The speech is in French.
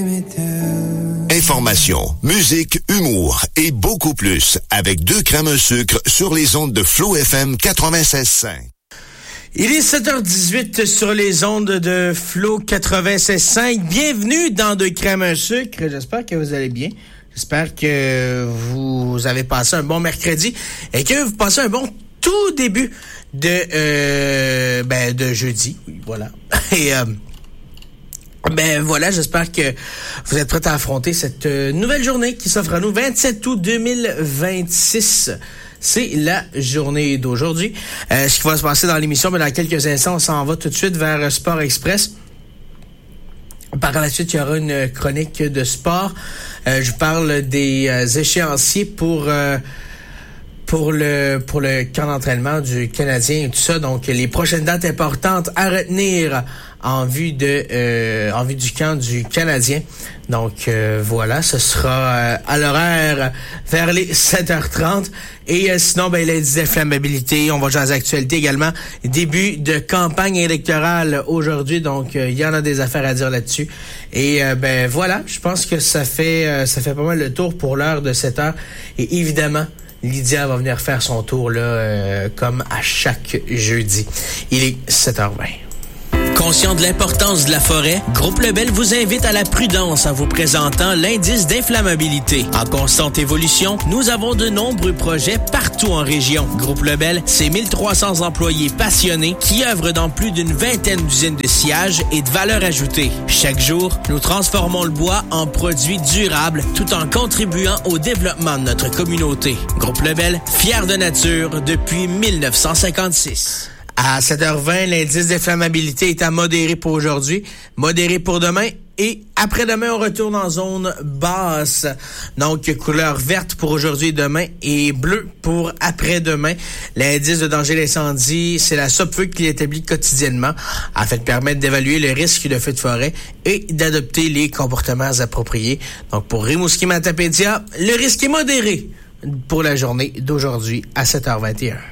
Information, musique, humour et beaucoup plus avec 2 crèmes un sucre sur les ondes de Flow FM 96.5. Il est 7h18 sur les ondes de Flow 96.5. Bienvenue dans 2 crèmes un sucre. J'espère que vous allez bien. J'espère que vous avez passé un bon mercredi et que vous passez un bon tout début de jeudi. Oui, voilà. Et voilà, j'espère que vous êtes prêts à affronter cette nouvelle journée qui s'offre à nous. 27 août 2026. C'est la journée d'aujourd'hui. Ce qui va se passer dans l'émission, mais dans quelques instants, on s'en va tout de suite vers Sport Express. Par la suite, il y aura une chronique de sport. Je parle des échéanciers pour le camp d'entraînement du Canadien et tout ça. Donc, les prochaines dates importantes à retenir en vue du camp du Canadien. Donc, voilà, ce sera à l'horaire vers les 7h30. Et sinon, l'indice d'inflammabilité, on va jouer à l'actualité également. Début de campagne électorale aujourd'hui, donc il y en a des affaires à dire là-dessus. Et voilà, je pense que ça fait pas mal le tour pour l'heure de 7h. Et évidemment, Lydia va venir faire son tour là, comme à chaque jeudi. Il est 7h20. Conscient de l'importance de la forêt, Groupe Lebel vous invite à la prudence en vous présentant l'indice d'inflammabilité. En constante évolution, nous avons de nombreux projets partout en région. Groupe Lebel, c'est 1300 employés passionnés qui œuvrent dans plus d'une vingtaine d'usines de sciage et de valeur ajoutée. Chaque jour, nous transformons le bois en produits durables tout en contribuant au développement de notre communauté. Groupe Lebel, fier de nature depuis 1956. À 7h20, l'indice d'inflammabilité est à modéré pour aujourd'hui, modéré pour demain et après-demain, on retourne en zone basse. Donc, couleur verte pour aujourd'hui et demain et bleu pour après-demain. L'indice de danger d'incendie, c'est la SOPFEU qui l'établit quotidiennement afin de permettre d'évaluer le risque de feu de forêt et d'adopter les comportements appropriés. Donc, pour Rimouski Matapédia, le risque est modéré pour la journée d'aujourd'hui à 7h21.